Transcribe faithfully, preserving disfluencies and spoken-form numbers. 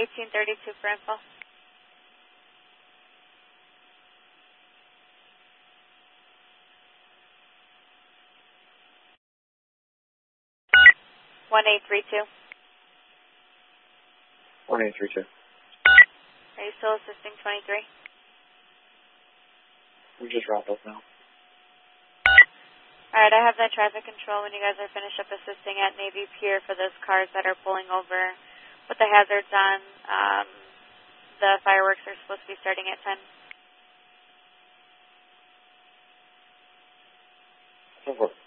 eighteen thirty-two for info. one eight three two. one eight three two. Are you still assisting twenty-three? We just wrapped up now. Alright, I have that traffic control when you guys are finished up assisting at Navy Pier for those cars that are pulling over with the hazards on. Um, the fireworks are supposed to be starting at ten. Over.